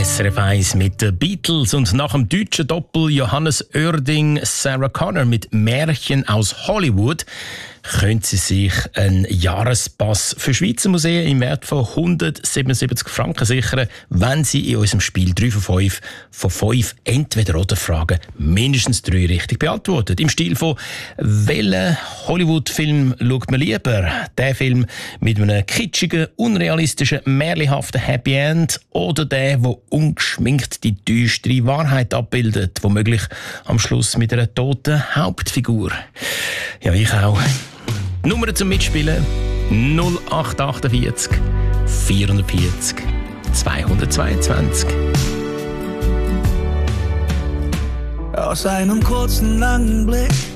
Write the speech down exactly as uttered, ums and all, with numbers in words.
S R F eins mit den Beatles und nach dem deutschen Doppel Johannes Oerding, Sarah Connor mit Märchen aus Hollywood können Sie sich einen Jahrespass für Schweizer Museen im Wert von hundertsiebenundsiebzig Franken sichern, wenn Sie in unserem Spiel drei von fünf von fünf Entweder-oder-Fragen mindestens drei richtig beantworten. Im Stil von «Welchen Hollywood-Film schaut man lieber?» Der Film mit einem kitschigen, unrealistischen, märchenhaften Happy End oder der, der ungeschminkt die düstere Wahrheit abbildet, womöglich am Schluss mit einer toten Hauptfigur. Ja, ich auch. Nummer zum Mitspielen null acht achtundvierzig vierundvierzig zweihundertzweiundzwanzig. Aus einem kurzen, langen Blick